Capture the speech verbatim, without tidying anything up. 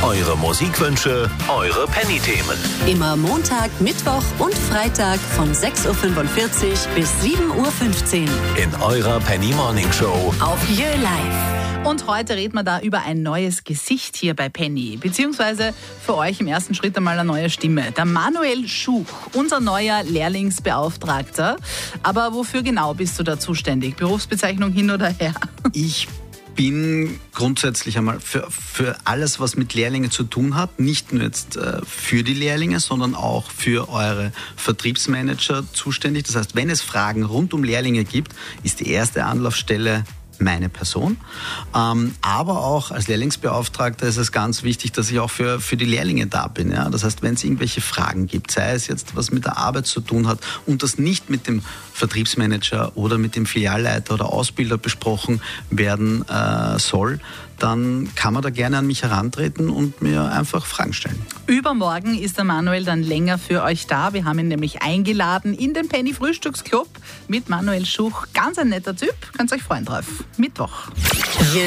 Eure Musikwünsche, eure Penny-Themen. Immer Montag, Mittwoch und Freitag von sechs Uhr fünfundvierzig bis sieben Uhr fünfzehn. In eurer Penny Morning Show. Auf Jö Live. Und heute reden wir da über ein neues Gesicht hier bei Penny, beziehungsweise für euch im ersten Schritt einmal eine neue Stimme. Der Manuel Schuch, unser neuer Lehrlingsbeauftragter. Aber wofür genau bist du da zuständig? Berufsbezeichnung hin oder her? Ich bin grundsätzlich einmal für, für alles, was mit Lehrlingen zu tun hat, nicht nur jetzt äh, für die Lehrlinge, sondern auch für eure Vertriebsmanager zuständig. Das heißt, wenn es Fragen rund um Lehrlinge gibt, ist die erste Anlaufstelle meine Person. Ähm, aber auch als Lehrlingsbeauftragter ist es ganz wichtig, dass ich auch für, für die Lehrlinge da bin. Ja? Das heißt, wenn es irgendwelche Fragen gibt, sei es jetzt, was mit der Arbeit zu tun hat und das nicht mit dem Vertriebsmanager oder mit dem Filialleiter oder Ausbilder besprochen werden äh, soll, dann kann man da gerne an mich herantreten und mir einfach Fragen stellen. Übermorgen ist der Manuel dann länger für euch da. Wir haben ihn nämlich eingeladen in den Penny Frühstücksclub mit Manuel Schuch. Ganz ein netter Typ, könnt ihr euch freuen drauf. Mittwoch.